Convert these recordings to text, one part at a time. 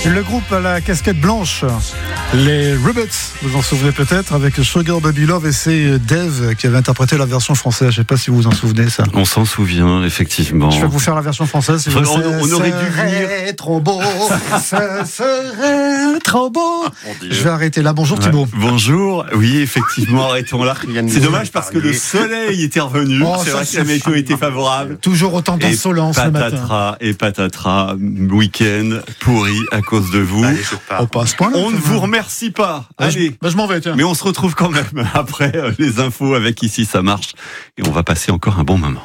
Le groupe à la casquette blanche, les Rubbits, vous en souvenez peut-être, avec Sugar Baby Love, et c'est Dave qui avait interprété la version française. Je ne sais pas si vous vous en souvenez, ça. On s'en souvient, effectivement. Je vais vous faire la version française. Si on aurait dû venir. Trop beau, ce serait trop beau. Je vais arrêter là. Bonjour Thibaut. Bonjour. Oui, effectivement, arretons là. C'est dommage parce que le soleil était revenu. C'est vrai que la météo était favorable. Toujours autant d'insolence le matin. Et patatras, week-end pourri à cause de vous. Allez, on ne vous remercie pas. Allez. Je m'en vais, tiens. Mais on se retrouve quand même après les infos avec Ici ça marche. Et on va passer encore un bon moment.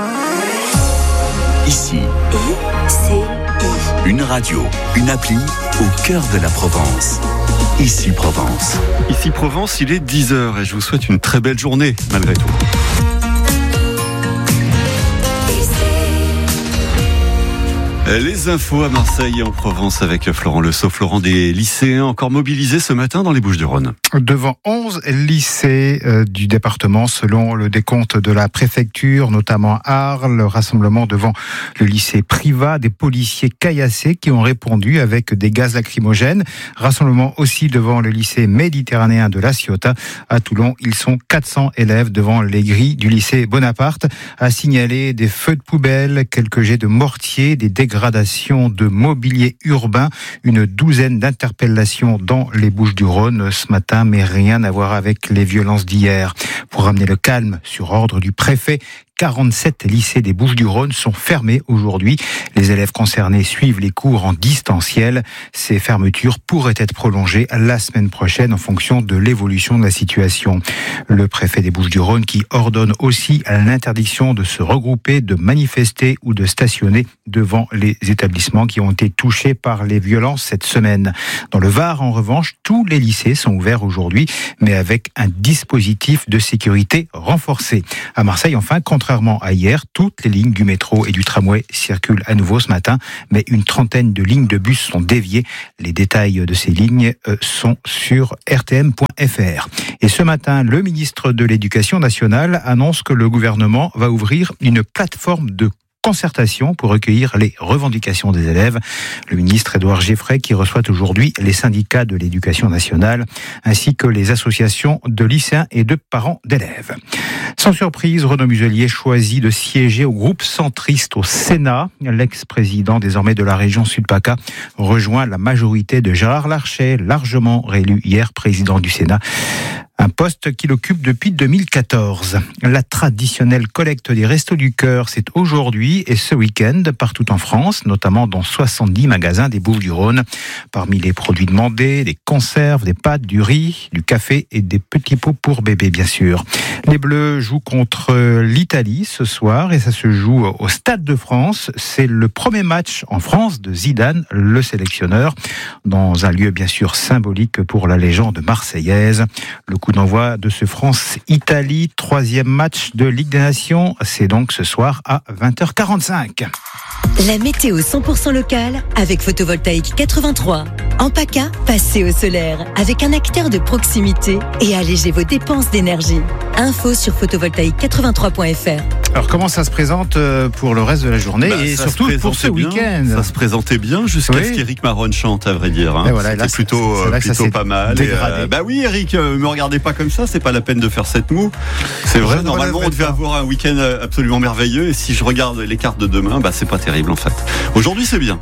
Ici. Une radio, une appli au cœur de la Provence. Ici Provence. Ici Provence, il est 10h et je vous souhaite une très belle journée malgré tout. Les infos à Marseille et en Provence avec Florent Le Sceau. Florent, des lycéens encore mobilisés ce matin dans les Bouches-du-Rhône. Devant 11 lycées du département, selon le décompte de la préfecture, notamment Arles, rassemblement devant le lycée Privat, des policiers caillassés qui ont répondu avec des gaz lacrymogènes. Rassemblement aussi devant le lycée méditerranéen de La Ciotat. À Toulon, ils sont 400 élèves devant les grilles du lycée Bonaparte. À signaler des feux de poubelle, quelques jets de mortier, des dégradation de mobilier urbain, une douzaine d'interpellations dans les Bouches-du-Rhône ce matin, mais rien à voir avec les violences d'hier. Pour ramener le calme, sur ordre du préfet, 47 lycées des Bouches-du-Rhône sont fermés aujourd'hui. Les élèves concernés suivent les cours en distanciel. Ces fermetures pourraient être prolongées la semaine prochaine en fonction de l'évolution de la situation. Le préfet des Bouches-du-Rhône qui ordonne aussi l'interdiction de se regrouper, de manifester ou de stationner devant les établissements qui ont été touchés par les violences cette semaine. Dans le Var, en revanche, tous les lycées sont ouverts aujourd'hui, mais avec un dispositif de sécurité renforcé. À Marseille, enfin, contrairement à hier, toutes les lignes du métro et du tramway circulent à nouveau ce matin, mais une trentaine de lignes de bus sont déviées. Les détails de ces lignes sont sur rtm.fr. Et ce matin, le ministre de l'Éducation nationale annonce que le gouvernement va ouvrir une plateforme de concertation pour recueillir les revendications des élèves. Le ministre Édouard Geffray qui reçoit aujourd'hui les syndicats de l'éducation nationale ainsi que les associations de lycéens et de parents d'élèves. Sans surprise, Renaud Muselier choisit de siéger au groupe centriste au Sénat. L'ex-président désormais de la région Sud-PACA rejoint la majorité de Gérard Larcher, largement réélu hier président du Sénat. Un poste qu'il occupe depuis 2014. La traditionnelle collecte des Restos du Cœur, c'est aujourd'hui et ce week-end partout en France, notamment dans 70 magasins des Bouches-du-Rhône. Parmi les produits demandés, des conserves, des pâtes, du riz, du café et des petits pots pour bébés, bien sûr. Les Bleus jouent contre l'Italie ce soir et ça se joue au Stade de France. C'est le premier match en France de Zidane, le sélectionneur, dans un lieu bien sûr symbolique pour la légende marseillaise. Le coup d'envoi de ce France-Italie, 3e match de Ligue des Nations, c'est donc ce soir à 20h45. La météo 100% locale avec Photovoltaïque 83. En PACA, passez au solaire avec un acteur de proximité et allégez vos dépenses d'énergie. Info sur photovoltaïque83.fr. Alors comment ça se présente pour le reste de la journée et surtout pour ce week-end? Ça se présentait bien jusqu'à ce qu'Éric Marron chante, à vrai dire. Hein. Voilà, c'était plutôt pas mal. Bah oui, Eric, me regardez pas comme ça, c'est pas la peine de faire cette moue. C'est vrai, normalement on devait avoir un week-end absolument merveilleux et si je regarde les cartes de demain, bah c'est pas terrible en fait. Aujourd'hui c'est bien,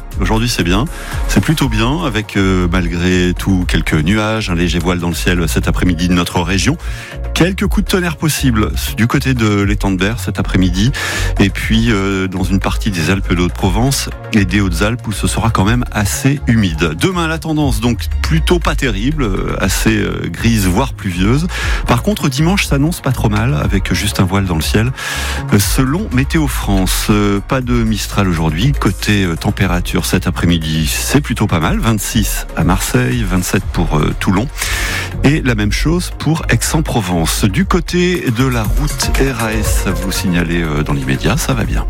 c'est plutôt bien avec malgré tout quelques nuages, un léger voile dans le ciel cet après-midi de notre région. Quelques coups de tonnerre possibles du côté de l'étang de Berre cet après-midi et puis dans une partie des Alpes de Haute-Provence et des Hautes-Alpes où ce sera quand même assez humide. Demain la tendance donc plutôt pas terrible, assez grise voire pluvieuse. Par contre dimanche s'annonce pas trop mal avec juste un voile dans le ciel. Selon Météo France, pas de Mistral aujourd'hui. Côté température cet après-midi, c'est plutôt pas mal. 26 à Marseille, 27 pour Toulon et la même chose pour Aix-en-Provence. Du côté de la route RAS, vous signalez dans l'immédiat, ça va bien.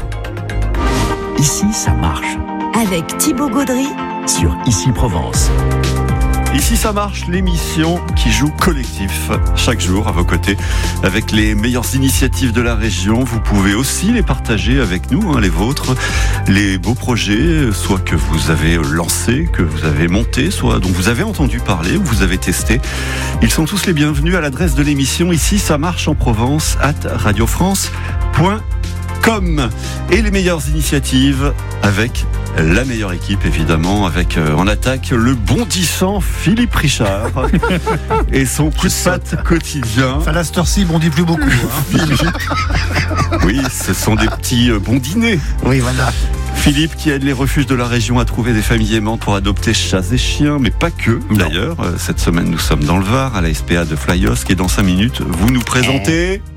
Ici, ça marche. Avec Thibaut Gaudry sur Ici Provence. Ici ça marche, l'émission qui joue collectif chaque jour à vos côtés avec les meilleures initiatives de la région. Vous pouvez aussi les partager avec nous, les vôtres, les beaux projets, soit que vous avez lancés, que vous avez montés, soit dont vous avez entendu parler ou vous avez testé. Ils sont tous les bienvenus à l'adresse de l'émission Ici ça marche en Provence @radiofrance.com. Et les meilleures initiatives avec la meilleure équipe évidemment, avec en attaque le bondissant Philippe Richard et son coup de patte quotidien. À la cette-ci, bondit plus beaucoup. Oui, ce sont des petits bondinés. Oui, voilà. Philippe qui aide les refuges de la région à trouver des familles aimantes pour adopter chats et chiens, mais pas que d'ailleurs. Cette semaine nous sommes dans le Var à la SPA de Flyos, et dans 5 minutes vous nous présentez...